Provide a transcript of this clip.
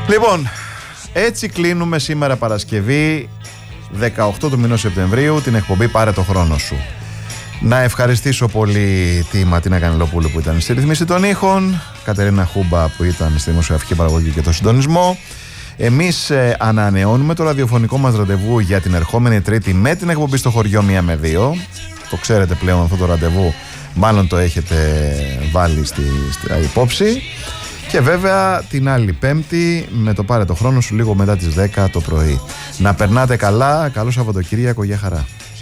Λοιπόν, έτσι κλείνουμε σήμερα Παρασκευή 18 του μηνός Σεπτεμβρίου την εκπομπή Πάρε το χρόνο σου. Να ευχαριστήσω πολύ τη Ματίνα Κανελοπούλου που ήταν στη ρυθμίση των ήχων, Κατερίνα Χούμπα που ήταν στη δημοσιογραφική παραγωγή και το συντονισμό. Εμείς ανανεώνουμε το ραδιοφωνικό μας ραντεβού για την ερχόμενη Τρίτη με την εκπομπή στο χωριό 1 με 2. Το ξέρετε πλέον αυτό το ραντεβού, μάλλον το έχετε βάλει στη υπόψη. Και βέβαια την άλλη Πέμπτη με το Πάρε το χρόνο σου λίγο μετά τις 10 το πρωί. Να περνάτε καλά, καλό Σαββατοκύριακο, για χαρά.